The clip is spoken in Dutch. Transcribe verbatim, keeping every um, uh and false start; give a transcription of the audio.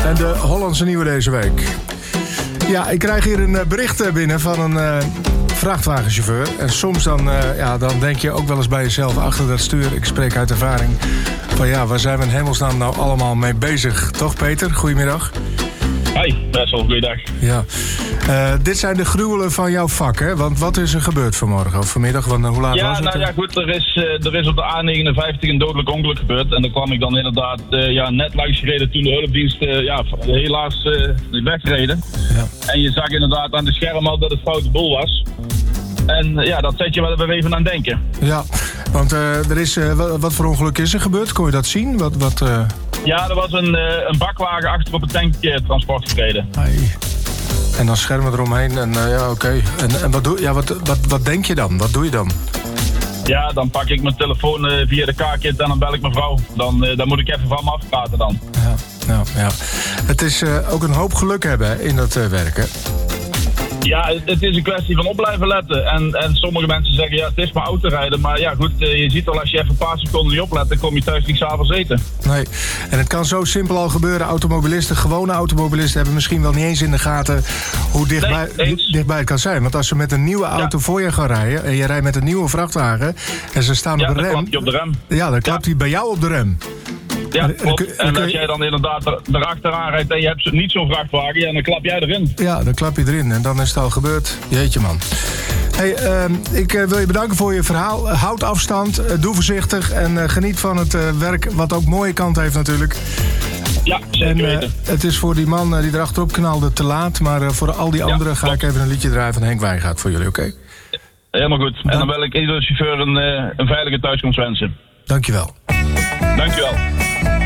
En de Hollandse nieuwe deze week. Ja, ik krijg hier een bericht binnen van een uh, vrachtwagenchauffeur. En soms dan, uh, ja, dan denk je ook wel eens bij jezelf achter dat stuur. Ik spreek uit ervaring. Van ja, waar zijn we in hemelsnaam nou allemaal mee bezig? Toch, Peter? Goedemiddag. Hoi, best wel goeiedag. Ja. Uh, dit zijn de gruwelen van jouw vak, hè? Want wat is er gebeurd vanmorgen of vanmiddag? Want, uh, hoe laat ja, was het? nou ja, goed, er is, uh, er is op de A negenenvijftig een dodelijk ongeluk gebeurd. En daar kwam ik dan inderdaad uh, ja, net langs gereden toen de hulpdienst uh, ja, helaas uh, wegreden. Ja. En je zag inderdaad aan de scherm al dat het foute boel was. En uh, ja, dat zet je wel weer even aan denken. Ja, want uh, er is, uh, wat, wat voor ongeluk is er gebeurd? Kon je dat zien? Wat, wat, uh... Ja, er was een, uh, een bakwagen achter op een tanktransport gereden. Ai. En dan schermen eromheen en uh, ja, oké. Okay. En, en wat, doe, ja, wat, wat, wat denk je dan? Wat doe je dan? Ja, dan pak ik mijn telefoon uh, via de K-kit en dan bel ik mijn vrouw. Dan, uh, dan moet ik even van me afpraten dan. Ja, nou, ja. Het is uh, ook een hoop geluk hebben in dat uh, werken. Ja, het is een kwestie van op blijven letten. En, en sommige mensen zeggen, ja, het is maar autorijden. Maar ja, goed, je ziet al, als je even een paar seconden niet oplet, dan kom je thuis niet 's avonds eten. Nee, en het kan zo simpel al gebeuren. Automobilisten, gewone automobilisten, hebben misschien wel niet eens in de gaten hoe dichtbij, nee, hoe dichtbij het kan zijn. Want als ze met een nieuwe auto ja. voor je gaan rijden en je rijdt met een nieuwe vrachtwagen en ze staan ja, op de rem. Ja, dan klapt hij op de rem. Ja, dan klapt hij ja. bij jou op de rem. Ja, klopt. En als jij dan inderdaad er, erachteraan rijdt en je hebt niet zo'n vrachtwagen, ja, dan klap jij erin. Ja, dan klap je erin en dan is het al gebeurd. Jeetje, man. Hey, uh, ik uh, wil je bedanken voor je verhaal. Uh, houd afstand, uh, doe voorzichtig en uh, geniet van het uh, werk, wat ook mooie kant heeft natuurlijk. Ja, zeker en, uh, weten. Het is voor die man uh, die erachterop knalde te laat, maar uh, voor al die anderen ja, ga klopt. ik even een liedje draaien van Henk Wijngaard voor jullie, oké? Okay? Helemaal goed. En dan wil ik iedere chauffeur een, uh, een veilige thuiskomst wensen. Dankjewel. Dankjewel.